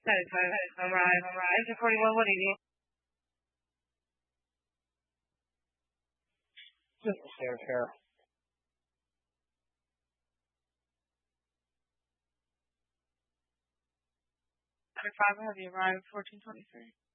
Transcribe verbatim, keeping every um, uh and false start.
That is fine. That is fine. I'm right. I'm right. Exit forty-one, what do you need? Just a share here. Number five, have you arrived? fourteen twenty-three.